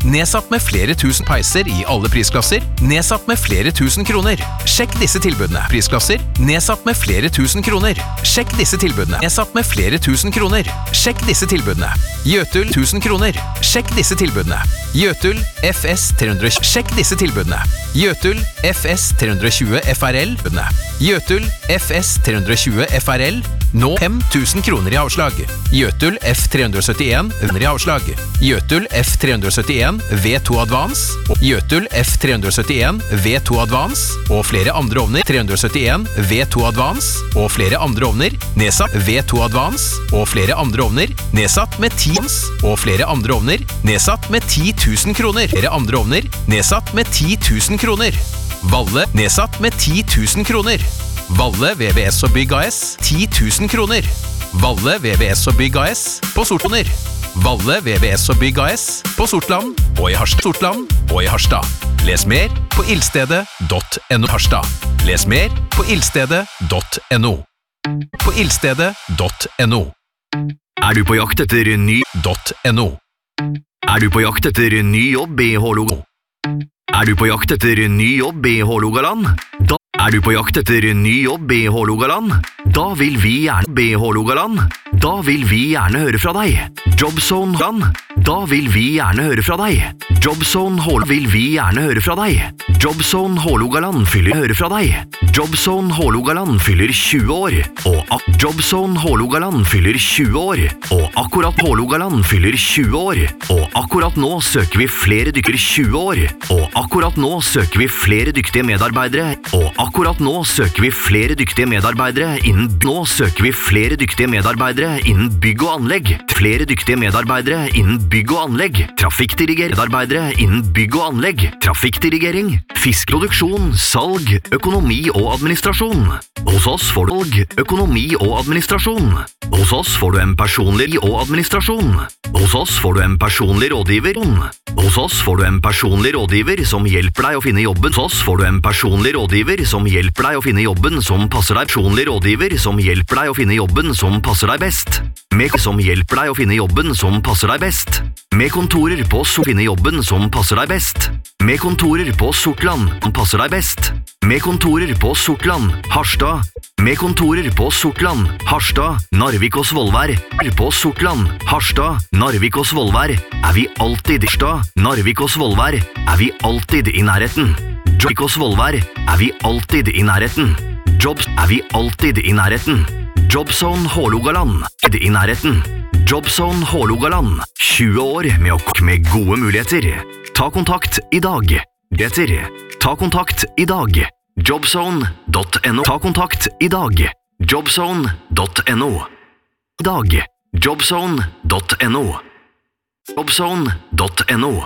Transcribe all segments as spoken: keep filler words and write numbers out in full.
Nedsatt med flere tusen peiser i alle prisklasser. Nedsatt med flere tusen kroner. Sjekk disse tilbudene. Prisklasser. Nedsatt med flere tusen kroner. Sjekk disse tilbudene. Nedsatt med flere tusen kroner. Sjekk disse tilbudene. Jøtul tusen kroner. Sjekk disse tilbudene. Jøtul F S tre hundre tjue. Sjekk disse tilbudene. Jøtul F S tre hundre tjue F R L. Jøtul F S tre hundre tjue F R L. Nå fem tusen kroner i avslag. Jøtul F tre hundre syttien under i avslag. Jøtul F tre hundre syttien V to Advance. Jøtul F tre hundre syttien V to Advance. Og flere andre ovner. tre hundre syttien V to Advance. Og flere andre ovner. Nedsatt V to Advance. Og flere andre ovner. Nedsatt med ti og flere andre ovner. Nedsatt med ti tusen kroner. Flere andre ovner. Nedsatt med ti tusen kroner. Valle nedsatt med ti tusen kroner. Valle V V S og Bygg A S ti tusen kroner. Valle V V S og Bygg A S på Sortoner. Valle V V S og Bygg A S på Sortland og i Harstad. Sortland og i Harstad. Les mer på ildstedet punktum no. Harstad. Les mer på ildstedet punktum no. På ildstedet punktum no. Er du på jakt etter ny .no. Er du på jakt etter ny jobb i Hålogaland? Er du på jakt etter ny jobb i Hålogaland? Da er du på jakt etter ny jobb i Hålogaland? Da vil vi gjerne be Hålogaland. Da vil vi gjerne høre fra deg. Jobzone Land. Da vil vi gjerne høre fra deg. Jobzone Hål vil vi gjerne høre fra deg. Jobzone Hålogaland fyller høre fra deg. Jobzone Hålogaland fyller tjue år. Og ak Jobzone Hålogaland fyller tjue år. Og akkurat Hålogaland fyller tjue år. Og akkurat nå søker vi flere dyktige tjue år. Og akkurat nå søker vi flere dyktige medarbeidere. Og akkurat nå søker vi flere dyktige medarbeidere innen Nå søker vi flere dyktige medarbeidere innen bygg og anlegg. Flere dyktige medarbeidere innen bygg og anlegg. Trafikkdiriger medarbeidere innen bygg og anlegg. Trafikkdirigering, fiskproduksjon, salg, økonomi og administrasjon. Hos oss får du salg, økonomi og administrasjon. Hos oss får du en personlig og administrasjon. Hos oss får du en personlig rådgiver. Hos oss får du en personlig rådgiver som hjelper deg å finne jobben. Hos oss får du en personlig rådgiver som hjelper deg å finne jobben som passer deg. Personlig rådgiver som hjelper deg å finne jobben som passer deg best. Med som hjelper deg å finne jobben som passer deg best. Med kontorer på så finne jobben som passer deg best. Med kontorer på Sortland som passer deg best. Med kontorer på Sortland, Harstad. Med kontorer på Sortland, Harstad, Narvik og Svolvær. På Sortland, Harstad, Narvik og Svolvær er vi alltid i Harstad, Narvik og Svolvær er vi alltid i nærheten. Narvik og Svolvær er vi alltid i nærheten. Jobs er vi alltid i nærheten. Jobzone Hålogaland er i nærheten. Jobzone Hålogaland, tjue år med å kokke med gode muligheter. Ta kontakt i dag. Etter. Ta kontakt i dag. Jobzone punktum no. Ta kontakt i dag. Jobzone punktum no. I dag. Jobzone punktum no. Jobzone punktum no.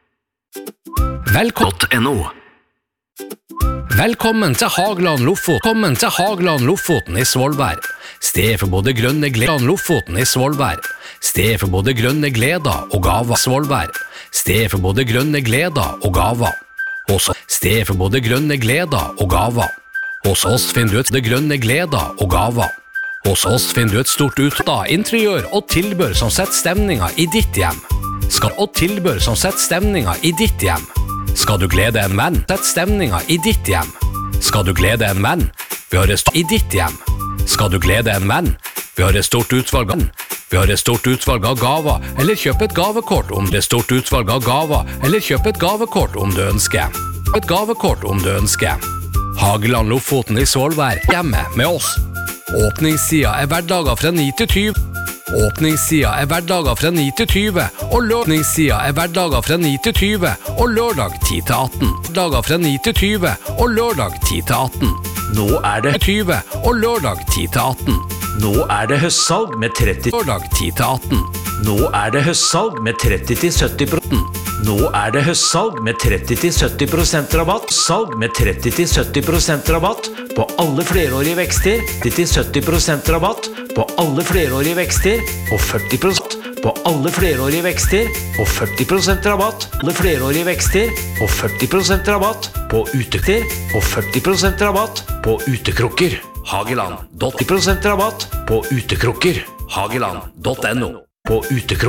Velkommen. Velkommen til Hageland Lofoten. Velkommen til Hageland Lofoten i Svolvær. Sted for både grønne gleder Lofoten i Svolvær. Sted for både grønne gleder og gaver Svolvær. Sted for både grønne gleder og gaver. Hos oss. Sted for både grønne gleder og gaver. Hos oss finner du et det grønne gleder og gaver. Hos oss finner du et stort utda interiør og tilbør som setter stemninga i ditt hjem. Skal og tilbør som setter stemninga i ditt hjem. Skal du glede en venn, sett stemninga i ditt hjem. Skal du glede en venn, vi har et stort i ditt hjem. Skal du glede en venn, vi har et stort utvalg av Vi har et stort utvalg av gaver, eller kjøp et gavekort om det er stort utvalg av gaver, eller kjøp et gavekort om du ønsker. Et gavekort om du ønsker. Hageland Lofoten i Svolvær, hjemme med oss. Åpningstida er hverdager fra ni til tyve. Åpningstida er hverdager fra ni til tyve, og løpningstida er hverdager fra ni til tyve, og lørdag ti til atten. Dager fra ni til tyve, og lørdag ti til atten. Nå er det tyve, og lørdag ti til atten. Nå er det høstsalg med tretti Lørdag ti til atten. Nå er det høstsalg med tretti til sytti prosent. Nå er det høstsalg med tretti til sytti prosent rabatt. Salg med tretti til sytti prosent rabatt på alle flerårige vekster. tretti til sytti prosent rabatt på alle flerårige vekster og førti prosent på alle flerårige vekster og førti prosent rabatt på alle flerårige vekster og førti prosent rabatt på utekter og førti prosent rabatt på utekrukker. Hageland. ti prosent rabatt på utekrukker. Hageland punktum no. På utekrukker.